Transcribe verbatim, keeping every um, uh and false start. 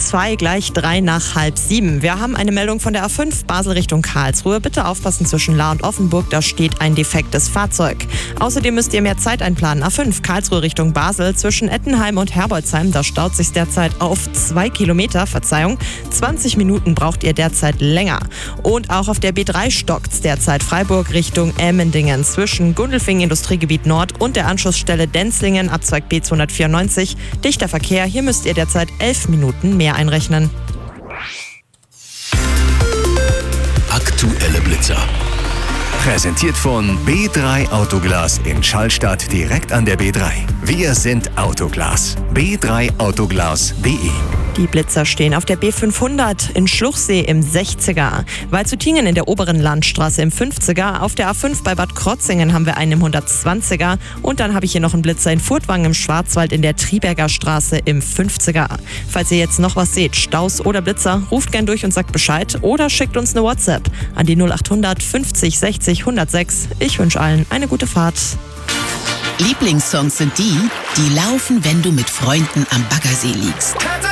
zwei, gleich drei nach halb sieben. Wir haben eine Meldung von der A fünf Basel Richtung Karlsruhe. Bitte aufpassen, zwischen Lahr und Offenburg, da steht ein defektes Fahrzeug. Außerdem müsst ihr mehr Zeit einplanen. A fünf Karlsruhe Richtung Basel, zwischen Ettenheim und Herbolzheim, da staut sich derzeit auf zwei Kilometer, Verzeihung. zwanzig Minuten braucht ihr derzeit länger. Und auch auf der B drei stockt's derzeit Freiburg Richtung Emmendingen, zwischen Gundelfingen Industriegebiet Nord und der Anschlussstelle Denzlingen, Abzweig B zweihundertvierundneunzig. Dichter Verkehr, hier müsst ihr derzeit elf Minuten mehr einrechnen. Aktuelle Blitzer. Präsentiert von B drei Autoglas in Schallstadt direkt an der B drei. Wir sind Autoglas. b drei autoglas punkt de. Die Blitzer stehen auf der B fünfhundert in Schluchsee im sechziger, Waldshutingen in der oberen Landstraße im fünfziger, auf der A fünf bei Bad Krotzingen haben wir einen im hundertzwanziger und dann habe ich hier noch einen Blitzer in Furtwangen im Schwarzwald in der Triberger Straße im fünfziger. Falls ihr jetzt noch was seht, Staus oder Blitzer, ruft gern durch und sagt Bescheid oder schickt uns eine WhatsApp an die null achthundert fünfzig sechzig hundertsechs. Ich wünsche allen eine gute Fahrt. Lieblingssongs sind die, die laufen, wenn du mit Freunden am Baggersee liegst.